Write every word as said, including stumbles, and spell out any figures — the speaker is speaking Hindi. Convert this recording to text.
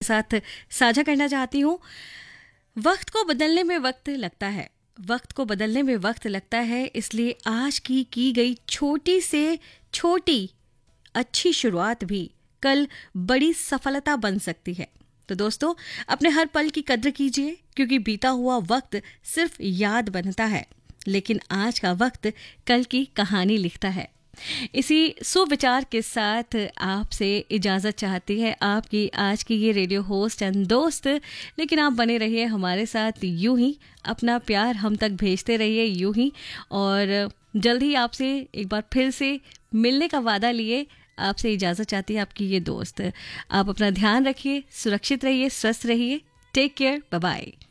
साथ साझा करना चाहती हूँ। वक्त को बदलने में वक्त लगता है, वक्त को बदलने में वक्त लगता है, इसलिए आज की की गई छोटी से छोटी अच्छी शुरुआत भी कल बड़ी सफलता बन सकती है। तो दोस्तों, अपने हर पल की कद्र कीजिए, क्योंकि बीता हुआ वक्त सिर्फ याद बनता है, लेकिन आज का वक्त कल की कहानी लिखता है। इसी सुविचार के साथ आपसे इजाज़त चाहती है आपकी आज की ये रेडियो होस्ट एंड दोस्त। लेकिन आप बने रहिए हमारे साथ यूं ही, अपना प्यार हम तक भेजते रहिए यूं ही, और जल्द ही आपसे एक बार फिर से मिलने का वादा लिए आपसे इजाज़त चाहती है आपकी ये दोस्त। आप अपना ध्यान रखिए, सुरक्षित रहिए, स्वस्थ रहिए। Take care, bye bye.